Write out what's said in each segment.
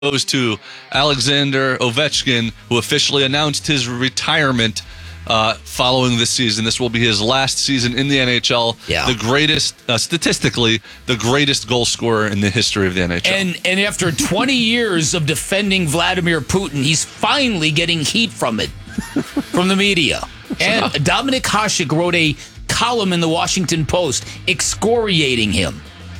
goes to Alexander Ovechkin, who officially announced his retirement following this season. This will be his last season in the NHL. Yeah. The greatest, statistically, the greatest goal scorer in the history of the NHL. And after 20 years of defending Vladimir Putin, he's finally getting heat from it, from the media. And Dominic Hasek wrote a column in the Washington Post excoriating him.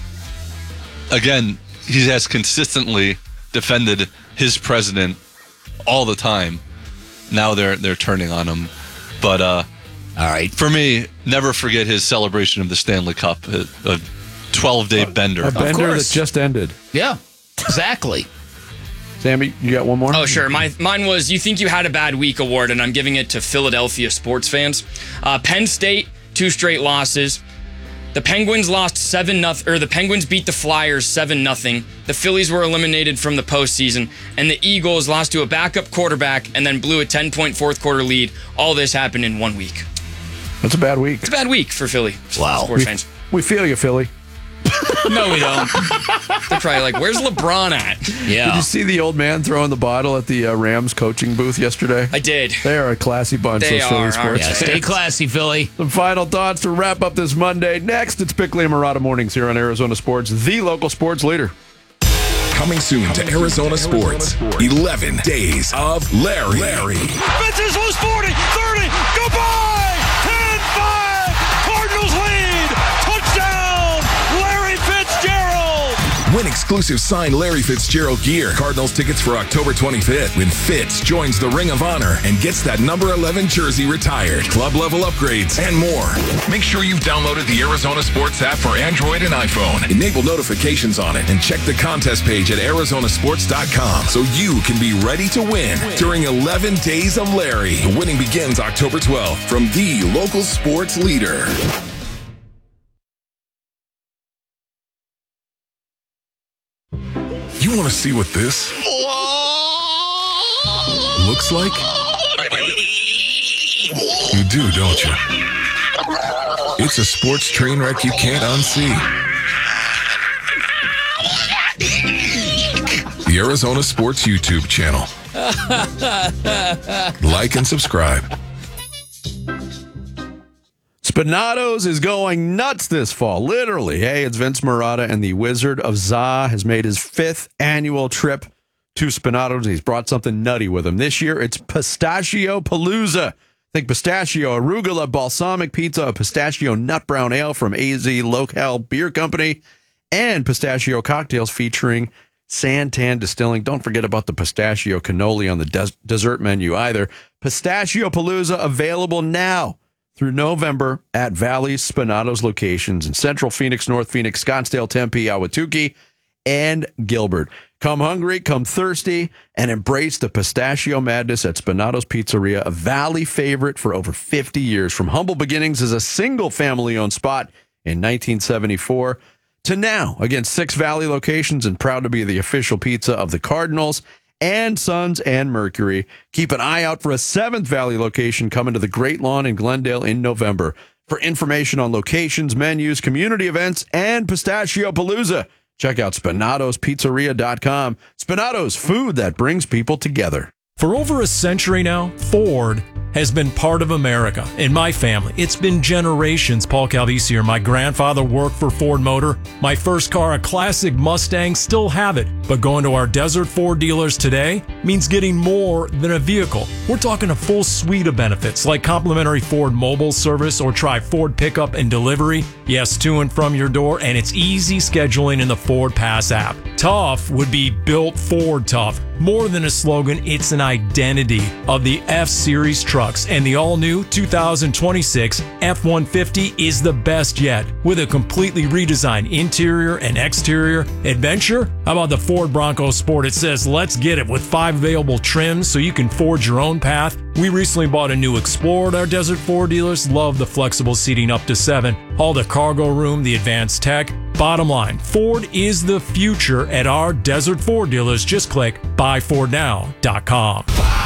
Again, he has consistently defended his president all the time. Now they're turning on him. But all right, for me, never forget his celebration of the Stanley Cup, a 12-day bender. A bender that just ended. Yeah, exactly. Sammy, you got one more? Oh, sure. Mine was You Think You Had a Bad Week award, and I'm giving it to Philadelphia sports fans. Penn State, 2 straight losses. The Penguins lost 7-0, or the Penguins beat the Flyers 7-0. The Phillies were eliminated from the postseason, and the Eagles lost to a backup quarterback and then blew a 10-point fourth quarter lead. All this happened in 1 week. That's a bad week. It's a bad week for Philly sports fans. We feel you, Philly. No, we don't. They're probably like, where's LeBron at? Yeah. Did you see the old man throwing the bottle at the Rams coaching booth yesterday? I did. They are a classy bunch, They those Philly are, sports aren't Yeah, fans. stay classy, Philly. Some final thoughts to wrap up this Monday. Next, it's Bickley and Murata Mornings here on Arizona Sports, the local sports leader. Coming soon to Arizona Sports. 11 Days of Larry. Fences loose 40, 30, goodbye! 10-5, Cardinals lead! Touchdown, Larry Fitzgerald! Win exclusive signed Larry Fitzgerald gear. Cardinals tickets for October 25th when Fitz joins the Ring of Honor and gets that number 11 jersey retired. Club level upgrades and more. Make sure you've downloaded the Arizona Sports app for Android and iPhone. Enable notifications on it and check the contest page at arizonasports.com so you can be ready to win during 11 Days of Larry. The winning begins October 12th from the local sports leader. You want to see what this looks like? You do, don't you? It's a sports train wreck you can't unsee. The Arizona Sports YouTube channel. Like and subscribe. Spinatos is going nuts this fall, literally. Hey, it's Vince Murata, and the Wizard of Za has made his 5th annual trip to Spinatos. He's brought something nutty with him. This year, it's Pistachio Palooza. Think pistachio, arugula, balsamic pizza, a pistachio nut brown ale from AZ Local Beer Company, and pistachio cocktails featuring Santan Distilling. Don't forget about the pistachio cannoli on the dessert menu either. Pistachio Palooza available now through November at Valley's Spinatos locations in Central Phoenix, North Phoenix, Scottsdale, Tempe, Ahwatukee, and Gilbert. Come hungry, come thirsty, and embrace the pistachio madness at Spinatos Pizzeria, a Valley favorite for over 50 years. From humble beginnings as a single family-owned spot in 1974 to now, again, 6 Valley locations and proud to be the official pizza of the Cardinals and Suns and Mercury. Keep an eye out for a 7th Valley location coming to the Great Lawn in Glendale in November. For information on locations, menus, community events, and Pistachio Palooza, check out SpinatosPizzeria.com. Spinatos, food that brings people together. For over a century now, Ford has been part of America. In my family, it's been generations. Paul Calvisi here. My grandfather worked for Ford Motor. My first car, a classic Mustang, still have it. But going to our Desert Ford dealers today means getting more than a vehicle. We're talking a full suite of benefits like complimentary Ford mobile service or try Ford pickup and delivery. Yes, to and from your door, and it's easy scheduling in the Ford Pass app. Tough would be built Ford tough. More than a slogan, it's an identity of the F-Series trucks, and the all-new 2026 F-150 is the best yet. With a completely redesigned interior and exterior adventure, how about the Ford Bronco Sport? It says, let's get it, with 5 available trims so you can forge your own path. We recently bought a new Explorer at our Desert Ford dealers. Love the flexible seating up to 7. All the cargo room, the advanced tech. Bottom line, Ford is the future at our Desert Ford dealers. Just click buyfordnow.com.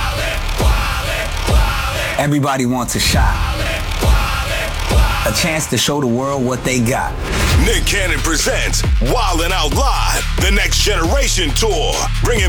Everybody wants a shot. A chance to show the world what they got. Nick Cannon presents Wildin' Out Live, the Next Generation Tour. Bringing